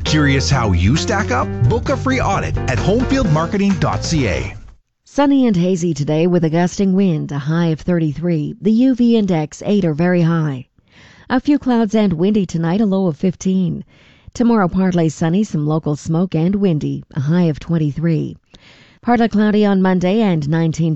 Curious how you stack up? Book a free audit at homefieldmarketing.ca. Sunny and hazy today with a gusting wind, a high of 33. The UV index 8 or very high. A few clouds and windy tonight, a low of 15. Tomorrow partly sunny, some local smoke and windy, a high of 23. Partly cloudy on Monday and 19